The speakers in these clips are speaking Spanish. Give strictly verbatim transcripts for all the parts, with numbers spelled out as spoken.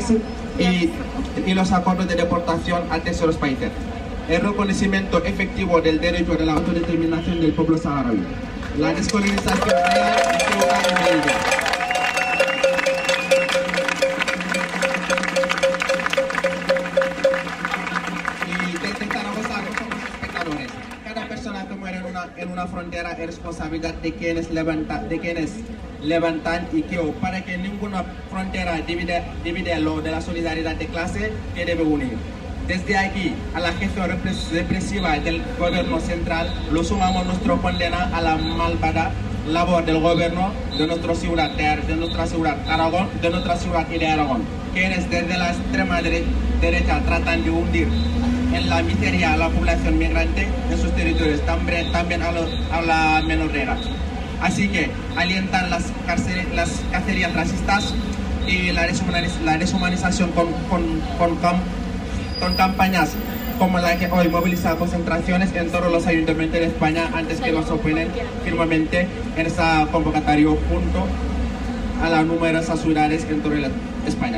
y, y los acuerdos de deportación a terceros países. El reconocimiento efectivo del derecho de la autodeterminación del pueblo saharaui. La descolonización real y segura y verídica. Y desde Zaragoza no somos espectadores. Cada persona que muere en una, en una frontera es responsabilidad de quienes, levanta, de quienes levantan y que para que ninguna frontera divide, divide lo de la solidaridad de clase que debe unir. Desde aquí, a la gestión represiva del gobierno central, lo sumamos nuestra condena a la malvada labor del gobierno de nuestra ciudad, de, de nuestra ciudad Aragón, de nuestra ciudad y de Aragón, quienes desde la extrema dere derecha tratan de hundir en la miseria a la población migrante en sus territorios, también, también a, lo, a la menorera. Así que alientan las, las cacerías racistas y la, deshumaniz la deshumanización con, con, con, con con campañas como la que hoy moviliza concentraciones en todos los ayuntamientos de España antes que los opinen firmemente en esa convocatoria junto a las numerosas ciudades en toda España.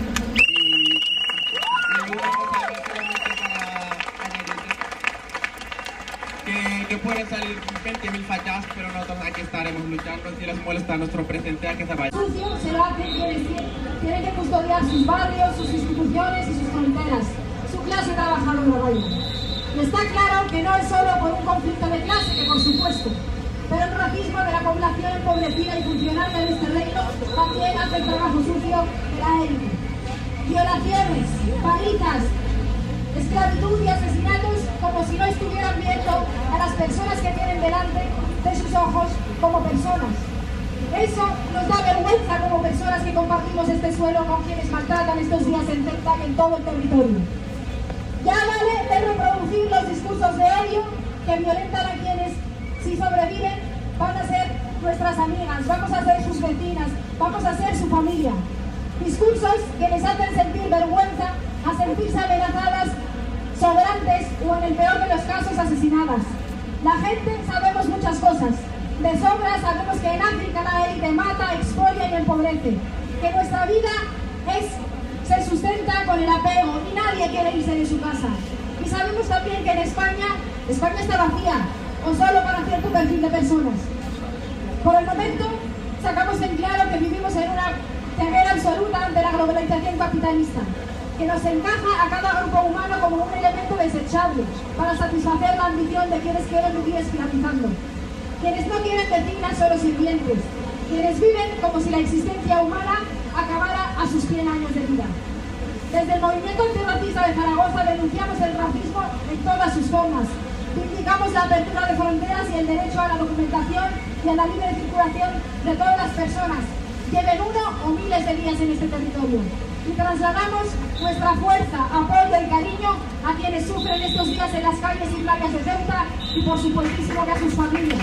Que, que pueden salir veinte mil fachas, pero nosotros aquí estaremos luchando. Si les molesta nuestro presente, a que se vaya. Se lo hacen quienes tienen que custodiar sus barrios, sus instituciones y sus fronteras, su clase trabajadora. Y está claro que no es solo por un conflicto de clase, que por supuesto, pero el racismo de la población empobrecida y funcionaria de este reino también hace el trabajo sucio de la élite. Violaciones, palizas, esclavitud y asesinatos como si no estuvieran viendo a las personas que tienen delante de sus ojos como personas. Eso nos da vergüenza como personas que compartimos este suelo con quienes maltratan estos días en Ceuta en todo el territorio. Ya vale de reproducir los discursos de odio que violentan a quienes, si sobreviven, van a ser nuestras amigas, vamos a ser sus vecinas, vamos a ser su familia. Discursos que les hacen sentir vergüenza, a sentirse amenazadas, sobrantes o en el peor de los casos asesinadas. La gente sabemos muchas cosas. De sobra sabemos que en África la élite mata, expolia y empobrece. Que nuestra vida es, se sustenta con el apego y nadie quiere irse de su casa. Y sabemos también que en España, España está vacía o solo para cierto perfil de personas. Por el momento, sacamos en claro que vivimos en una ceguera absoluta ante la globalización capitalista, que nos encaja a cada grupo humano como un elemento desechable para satisfacer la ambición de quienes quieren vivir esclavizando. Quienes no quieren vecinas solo sirvientes, quienes viven como si la existencia humana acabara a sus cien años de vida. Desde el movimiento antirracista de Zaragoza denunciamos el racismo en todas sus formas. Vindicamos la apertura de fronteras y el derecho a la documentación y a la libre circulación de todas las personas, lleven uno o miles de días en este territorio. Y trasladamos nuestra fuerza, apoyo y cariño a quienes sufren estos días en las calles y playas de Ceuta y por supuestísimo que a sus familias.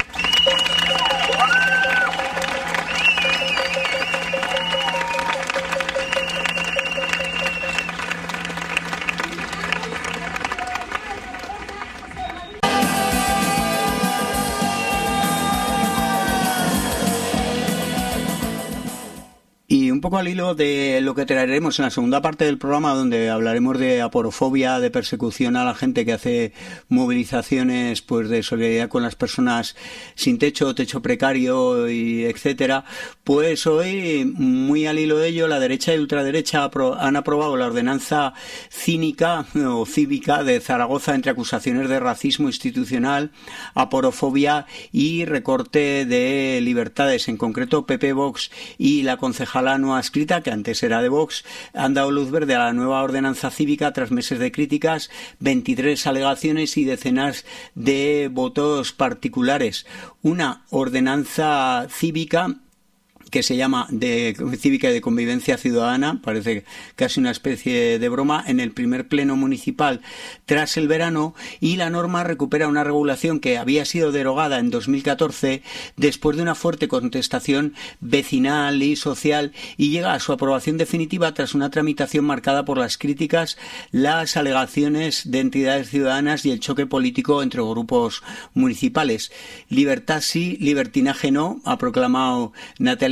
Un poco al hilo de lo que traeremos en la segunda parte del programa, donde hablaremos de aporofobia, de persecución a la gente que hace movilizaciones pues de solidaridad con las personas sin techo, techo precario y etcétera. Pues hoy, muy al hilo de ello, la derecha y ultraderecha han aprobado la ordenanza cínica o cívica de Zaragoza entre acusaciones de racismo institucional, aporofobia y recorte de libertades. En concreto, P P, Vox y la concejala nueva escrita, que antes era de Vox, han dado luz verde a la nueva ordenanza cívica tras meses de críticas, veintitrés alegaciones y decenas de votos particulares. Una ordenanza cívica que se llama de Cívica y de Convivencia Ciudadana, parece casi una especie de broma, en el primer pleno municipal tras el verano, y la norma recupera una regulación que había sido derogada en dos mil catorce después de una fuerte contestación vecinal y social, y llega a su aprobación definitiva tras una tramitación marcada por las críticas, las alegaciones de entidades ciudadanas y el choque político entre grupos municipales. Libertad sí, libertinaje no, ha proclamado Natalia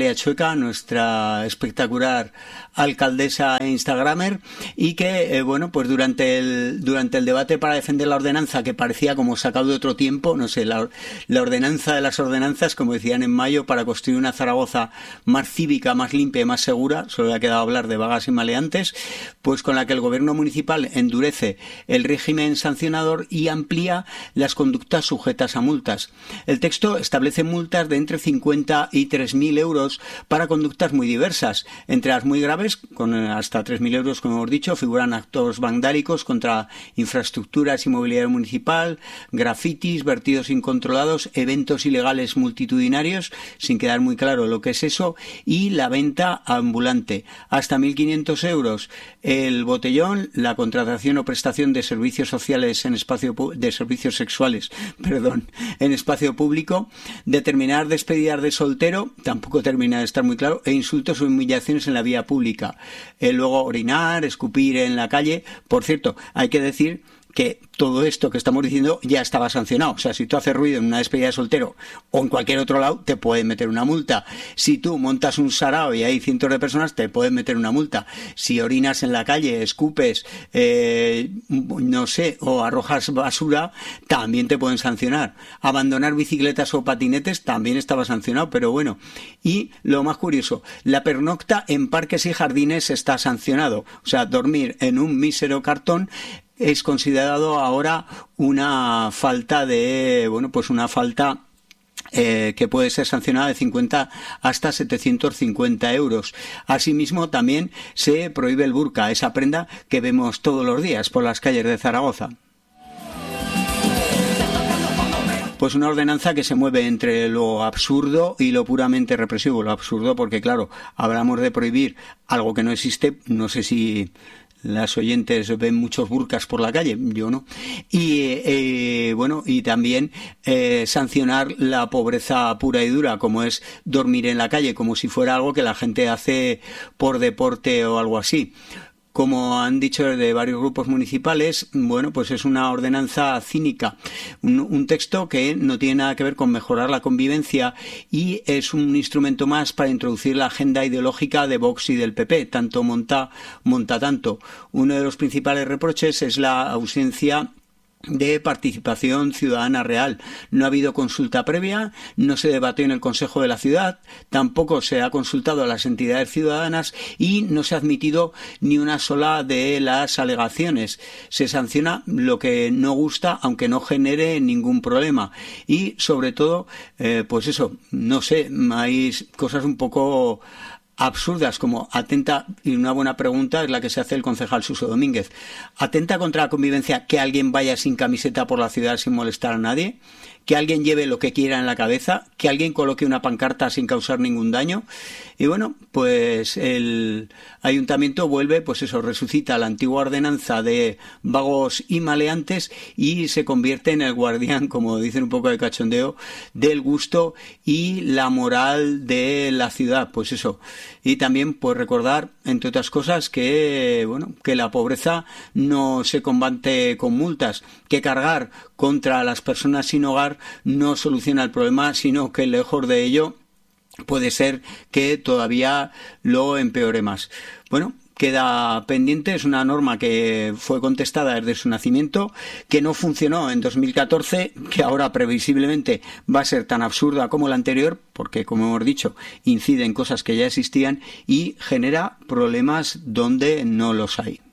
Natalia Chueca, nuestra espectacular alcaldesa e instagramer, y que eh, bueno, pues durante el durante el debate para defender la ordenanza, que parecía como sacado de otro tiempo, no sé, la, la ordenanza de las ordenanzas, como decían en mayo, para construir una Zaragoza más cívica, más limpia y más segura, solo le ha quedado hablar de vagas y maleantes, pues con la que el gobierno municipal endurece el régimen sancionador y amplía las conductas sujetas a multas. El texto establece multas de entre cincuenta y tres mil euros para conductas muy diversas. Entre las muy graves, con hasta tres mil euros, como hemos dicho, figuran actos vandálicos contra infraestructuras y mobiliario municipal, grafitis, vertidos incontrolados, eventos ilegales multitudinarios, sin quedar muy claro lo que es eso, y la venta ambulante. Hasta mil quinientos euros el botellón, la contratación o prestación de servicios sociales en espacio de servicios sexuales, perdón, en espacio público, determinar despedidas de soltero, tampoco termina de estar muy claro, e insultos o humillaciones en la vía pública. Eh, luego orinar, escupir en la calle. Por cierto, hay que decir que todo esto que estamos diciendo ya estaba sancionado. O sea, si tú haces ruido en una despedida de soltero o en cualquier otro lado, te pueden meter una multa. Si tú montas un sarao y hay cientos de personas, te pueden meter una multa. Si orinas en la calle, escupes, eh, no sé, o arrojas basura, también te pueden sancionar. Abandonar bicicletas o patinetes también estaba sancionado, pero bueno. Y lo más curioso, la pernocta en parques y jardines está sancionado. O sea, dormir en un mísero cartón es considerado ahora una falta de, bueno, pues una falta eh, que puede ser sancionada de cincuenta hasta setecientos cincuenta euros. Asimismo, también se prohíbe el burka, esa prenda que vemos todos los días por las calles de Zaragoza. Pues una ordenanza que se mueve entre lo absurdo y lo puramente represivo. Lo absurdo porque, claro, hablamos de prohibir algo que no existe, no sé si las oyentes ven muchos burkas por la calle, yo no. Y eh, bueno, y también eh, sancionar la pobreza pura y dura, como es dormir en la calle, como si fuera algo que la gente hace por deporte o algo así. Como han dicho de varios grupos municipales, bueno, pues es una ordenanza cínica, un, un texto que no tiene nada que ver con mejorar la convivencia y es un instrumento más para introducir la agenda ideológica de Vox y del P P, tanto monta, monta tanto. Uno de los principales reproches es la ausencia de participación ciudadana real. No ha habido consulta previa, no se debatió en el Consejo de la Ciudad, tampoco se ha consultado a las entidades ciudadanas y no se ha admitido ni una sola de las alegaciones. Se sanciona lo que no gusta, aunque no genere ningún problema. Y, sobre todo, eh, pues eso, no sé, hay cosas un poco absurdas, como atenta, y una buena pregunta es la que se hace el concejal Suso Domínguez, ¿atenta contra la convivencia que alguien vaya sin camiseta por la ciudad sin molestar a nadie? ¿Que alguien lleve lo que quiera en la cabeza? ¿Que alguien coloque una pancarta sin causar ningún daño? Y bueno, pues el ayuntamiento vuelve, pues eso, resucita la antigua ordenanza de vagos y maleantes y se convierte en el guardián, como dicen un poco de cachondeo, del gusto y la moral de la ciudad, pues eso. Y también, pues recordar, entre otras cosas, que bueno, que la pobreza no se combate con multas, que cargar contra las personas sin hogar no soluciona el problema, sino que lejos de ello puede ser que todavía lo empeore más. Bueno, queda pendiente, es una norma que fue contestada desde su nacimiento, que no funcionó en dos mil catorce, que ahora previsiblemente va a ser tan absurda como la anterior, porque, como hemos dicho, incide en cosas que ya existían y genera problemas donde no los hay.